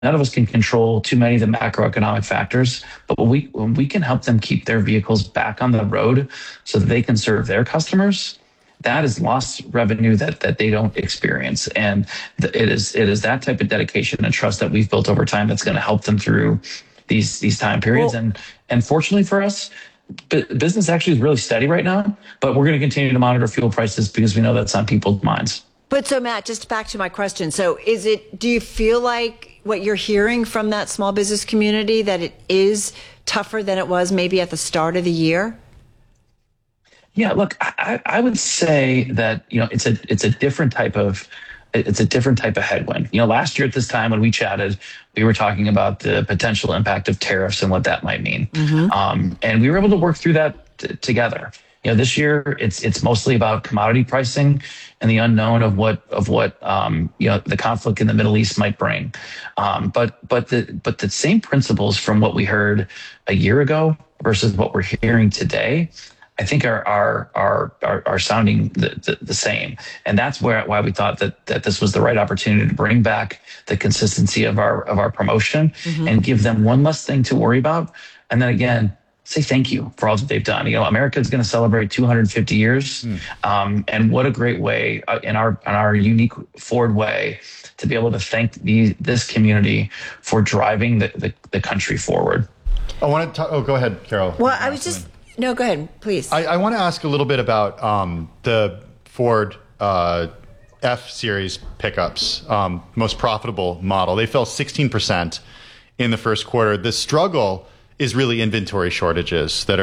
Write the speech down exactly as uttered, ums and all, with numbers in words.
none of us can control too many of the macroeconomic factors, but when we when we can help them keep their vehicles back on the road so that they can serve their customers, that is lost revenue that that they don't experience. And th- it is it is that type of dedication and trust that we've built over time that's going to help them through these these time periods. Well, And and fortunately for us, bu- business actually is really steady right now, but we're going to continue to monitor fuel prices because we know that's on people's minds. but so Matt, just back to my question. So is it, do you feel like what you're hearing from that small business community, that it is tougher than it was maybe at the start of the year? Yeah, look, I, I would say that, you know, it's a it's a different type of it's a different type of headwind. You know, last year at this time when we chatted, we were talking about the potential impact of tariffs and what that might mean, Mm-hmm. um, and we were able to work through that t- together. You know, this year it's it's mostly about commodity pricing and the unknown of what of what um, you know the conflict in the Middle East might bring. Um, but but the but the same principles from what we heard a year ago versus what we're hearing today, I think are are are are, are sounding the, the, the same, and that's where why we thought that that this was the right opportunity to bring back the consistency of our of our promotion Mm-hmm. and give them one less thing to worry about, and then again say thank you for all that they've done. You know, America is going to celebrate two hundred fifty years, Mm. um, and what a great way uh, in our in our unique Ford way to be able to thank the this community for driving the the, the country forward. I want to talk. Oh, go ahead, Carol. Well, I was just, no, go ahead, please. I, I want to ask a little bit about um, the Ford uh, F Series pickups, um, most profitable model. They fell sixteen percent in the first quarter. The struggle is really inventory shortages that are